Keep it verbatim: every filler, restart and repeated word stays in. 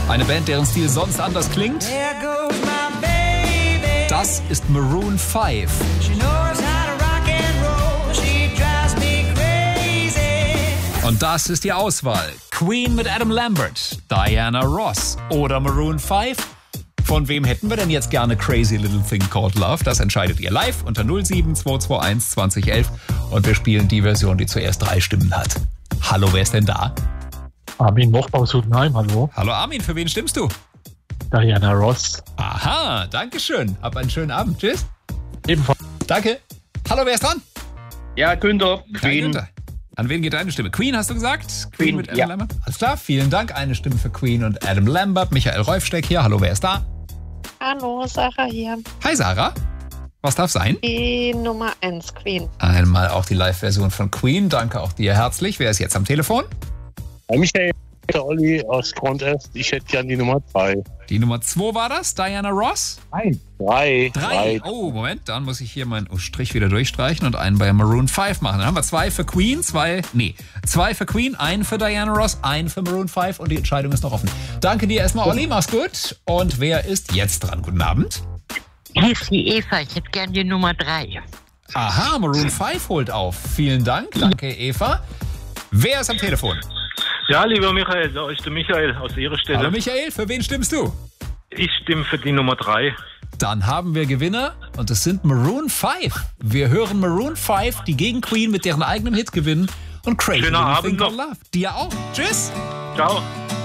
Eine Band, deren Stil sonst anders klingt. Das ist Maroon fünf. Und das ist die Auswahl. Queen mit Adam Lambert, Diana Ross oder Maroon fünf. Von wem hätten wir denn jetzt gerne Crazy Little Thing Called Love? Das entscheidet ihr live unter null sieben zwei zwei eins zwanzig elf. Und wir spielen die Version, die zuerst drei Stimmen hat. Hallo, wer ist denn da? Armin Moch aus Hutenheim, hallo. Hallo Armin, für wen stimmst du? Diana Ross. Aha, danke schön. Hab einen schönen Abend. Tschüss. Ebenfalls. Danke. Hallo, wer ist dran? Ja, Günther. Queen. Günther. An wen geht deine Stimme? Queen, hast du gesagt? Queen, Queen mit Adam ja. Lambert? Alles klar, vielen Dank. Eine Stimme für Queen und Adam Lambert. Michael Reufsteck hier. Hallo, wer ist da? Hallo, Sarah hier. Hi, Sarah. Was darf sein? Die Nummer eins, Queen. Einmal auch die Live-Version von Queen. Danke auch dir herzlich. Wer ist jetzt am Telefon? Hi Michael, der Olli aus Grund-Est. Ich hätte gern die Nummer drei. Die Nummer zwei war das? Diana Ross? Nein. Drei. Drei. Oh, Moment. Dann muss ich hier meinen Strich wieder durchstreichen und einen bei Maroon fünf machen. Dann haben wir zwei für Queen, zwei, nee, zwei für Queen, einen für Diana Ross, einen für Maroon fünf und die Entscheidung ist noch offen. Danke dir erstmal, Olli. Mach's gut. Und wer ist jetzt dran? Guten Abend. Hier ist die Eva. Ich hätte gern die Nummer drei. Aha, Maroon fünf holt auf. Vielen Dank. Danke, Eva. Wer ist am Telefon? Ja, lieber Michael, da ist der Michael aus Ihrer Stelle. Hallo Michael, für wen stimmst du? Ich stimme für die Nummer drei. Dann haben wir Gewinner und es sind Maroon fünf. Wir hören Maroon fünf, die gegen Queen mit deren eigenem Hit gewinnen und Crazy Schöner Little Abend Thing noch. Called Love. Dir auch. Tschüss. Ciao.